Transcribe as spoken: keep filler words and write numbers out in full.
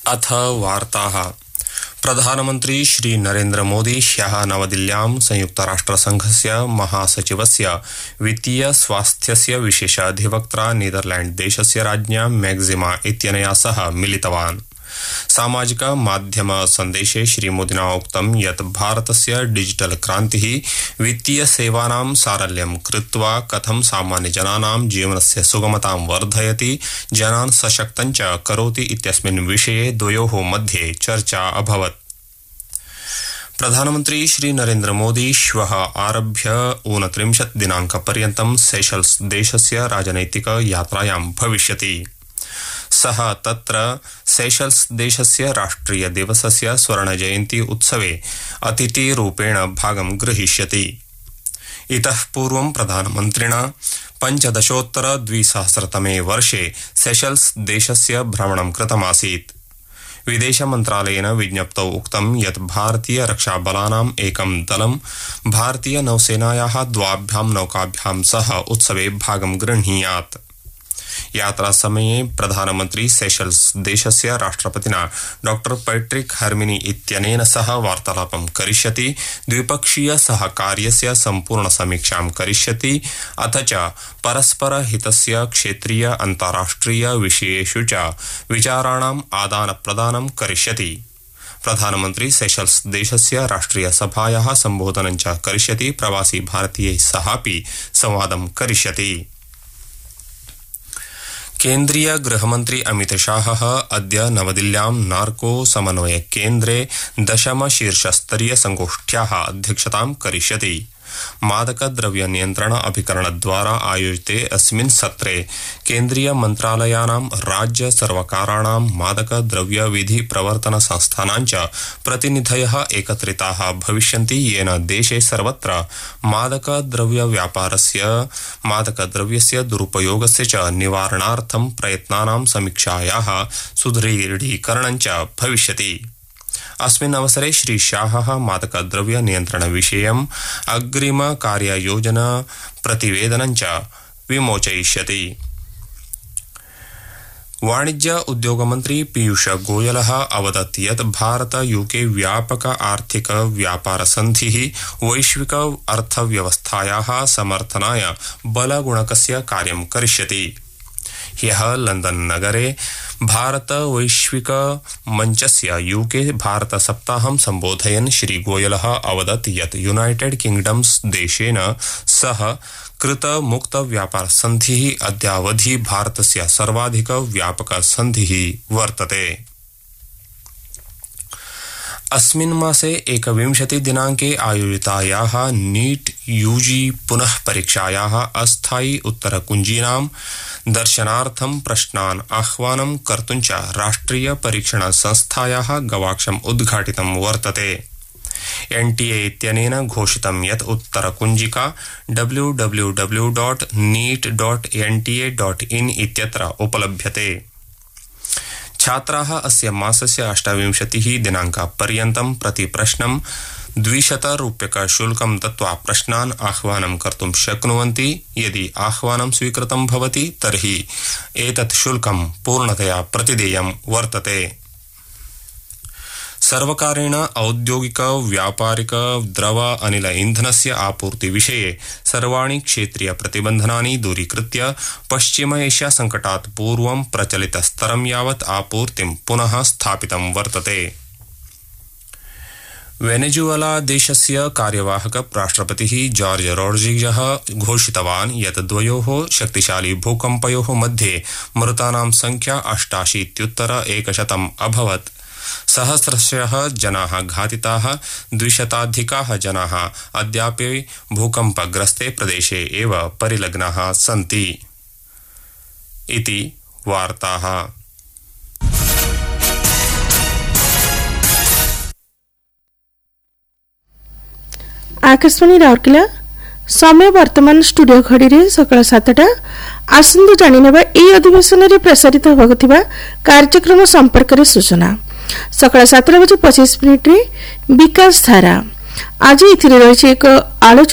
अथ वार्ताः। प्रधानमन्त्री श्री नरेन्द्र मोदी ह्यः नवदिल्ल्यां संयुक्तराष्ट्रसंघस्य महासचिवस्य वित्तीय स्वास्थ्यस्य विशेषाधिवक्त्रा नीदरलैण्ड देशस्य राज्ञा मैक्सिमा इत्यनया सह मिलितवान्। सामाजिक माध्यम संदेशे श्रीमोदिना उक्तं यत् भारतस्य डिजिटल क्रान्तिः वित्तीय सेवानां सारल्यं कृत्वा कथं सामान्यजनानां जीवनस्य सुगमतां वर्धयति, जनान् सशक्तं च करोति इत्यस्मिन् विषये द्वयोः मध्ये चर्चा अभवत्। प्रधानमन्त्री श्री नरेन्द्र मोदी श्वः आरभ्य ऊनत्रिंशत् दिनाङ्कपर्यन्तं सेशल्स देशस्य राजनैतिक यात्रायां भविष्यति। सः तत्र सेशल्स देशस्य राष्ट्रिय दिवसस्य स्वर्णजयन्ती उत्सवे अतिथिरूपेण भागं ग्रहीष्यति। इतः पूर्वं प्रधानमन्त्रिणा पञ्चदशोत्तर द्विसहस्रतमे वर्षे सेशल्स देशस्य भ्रमणं कृतमासीत्। विदेशमन्त्रालयेन विज्ञप्तौ उक्तं यत् भारतीय रक्षाबलानाम् एकं दलं भारतीय नौसेनायाः द्वाभ्यां नौकाभ्यां सह उत्सवे भागं गृह्णीयात्। यात्रा समये प्रधानमन्त्री सेशल्स देशस्य राष्ट्रपतिना डॉ पैट्रिक हर्मिनी इत्यनेन सह वार्तालापं करिष्यति, द्विपक्षीय सहकार्यस्य सम्पूर्ण समीक्षां करिष्यति, अथ च परस्पर हितस्य क्षेत्रीय अन्ताराष्ट्रिय विषयेषु च विचाराणाम् आदानप्रदानं करिष्यति। प्रधानमन्त्री सेशल्स देशस्य राष्ट्रिय सभायाः सम्बोधनं च करिष्यति, प्रवासी भारतीयैः सहापि संवादं करिष्यति। केन्द्रीय गृहमन्त्री अमित शाहः अद्य नवदिल्ल्यां नार्को समन्वय केन्द्रे दशम शीर्षस्तरीय संगोष्ठ्याः अध्यक्षतां करिष्यति। मादकद्रव्य नियन्त्रण अभिकरणद्वारा आयोजिते अस्मिन् सत्रे केन्द्रीय मन्त्रालयानां राज्य सर्वकाराणां मादकद्रव्य विधि प्रवर्तन संस्थानां च प्रतिनिधयः एकत्रिताः भविष्यन्ति, येन देशे सर्वत्र मादकद्रव्य व्यापारस्य मादकद्रव्यस्य दुरुपयोगस्य च निवारणार्थं प्रयत्नानां समीक्षायाः सुदृढीकरणं च भविष्यति। अस्मिन् अवसरे श्री शाहः मादकद्रव्य नियन्त्रण विषयम् अग्रिम कार्ययोजना प्रतिवेदनं च विमोचयिष्यति। वाणिज्य उद्योगमन्त्री पीयूष गोयलः अवदत् यत् भारत यूके व्यापक आर्थिक व्यापार सन्धिः वैश्विक अर्थव्यवस्थायाः समर्थनाय बलगुणकस्य कार्यं करिष्यति। ह्यः लंदन नगरे भारत वैश्विक मंचस्य यूके भारत सप्ताहं सम्बोधयन् श्री गोयलः अवदत् यत् यूनाइटेड किंगडम्स देशेन सह कृत मुक्त व्यापार सन्धिः अद्यावधि भारतस्य सर्वाधिक व्यापक सन्धिः वर्तते। अस्मिन् मासे एकविंशति दिनाङ्के आयोजितायाः नीट यूजी पुनः परीक्षायाः अस्थायी उत्तरकुञ्जीनां दर्शनार्थं प्रश्नान् आह्वानं कर्तुं च राष्ट्रिय परीक्षण संस्थायाः गवाक्षम् उद्घाटितं वर्तते। एनटीए इत्यनेन घोषितं यत् उत्तरकुञ्जिका W W W dot NEET dot N T A dot in इत्यत्र उपलभ्यते। छात्राः अस्य मासस्य अष्टाविंशतिः दिनाङ्कपर्यन्तं प्रतिप्रश्नं द्विशतरूप्यकशुल्कं दत्त्वा प्रश्नान् आह्वानं कर्तुं शक्नुवन्ति। यदि आह्वानं स्वीकृतं भवति तर्हि एतत् शुल्कं पूर्णतया प्रतिदेयं वर्तते। सर्वकारेण औद्योगिक व्यापारिक द्रव अनिल ईंधनस्य आपूर्ति विषये सर्वाणि क्षेत्रीय प्रतिबन्धनानि दूरीकृत्य पश्चिम एशिया संकटात् पूर्वं प्रचलित स्तरं यावत् आपूर्तिं पुनः स्थापितं वर्तते। वेनेजुएला देशस्य कार्यवाहक राष्ट्रपतिः जॉर्ज रोड्रिगेज़ घोषितवान् यत् द्वयोः शक्तिशाली भूकम्पयोः मध्ये मृतानां संख्या अष्टाशीत्युत्तर एकशतम् अभवत्। सहस्रशः जनाः घातिताः, द्विशताधिकाः जनाः अद्यापि भूकम्पग्रस्ते प्रदेशे एव परिलग्नाः सन्ति। इति वार्ताः। आकाशवाणी राउरकेला समय वर्तमान स्टूडियो घड़ी सकाल सातटा। आसंतु जानिनेबा एई अधिवेशन रे प्रसारित होबाकुथिबा कार्यक्रम संपर्क रे सूचना। सकाल सातटा बजे पच्चीस मिनिट रे विकास धारा। आज इथिरे रहिछि एक आलोचना।